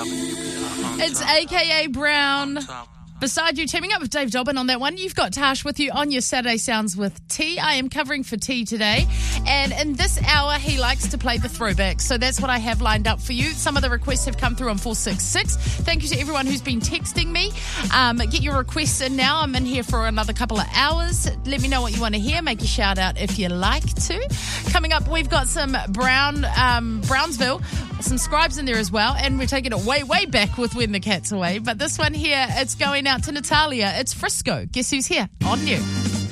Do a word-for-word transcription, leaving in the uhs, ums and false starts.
It's A K A Brown. Beside you, teaming up with Dave Dobbin on that one, you've got Tash with you on your Saturday Sounds with T. I am covering for T today. And in this hour, he likes to play the throwbacks. So that's what I have lined up for you. Some of the requests have come through on four six six. Thank you to everyone who's been texting me. Um, get your requests in now. I'm in here for another couple of hours. Let me know what you want to hear. Make a shout out if you like to. Coming up, we've got some Brown, um, Brownsville, some Scribes in there as well. And we're taking it way, way back with When the Cat's Away. But this one here, it's going out to Natalia. It's Frisco. Guess who's here? On you.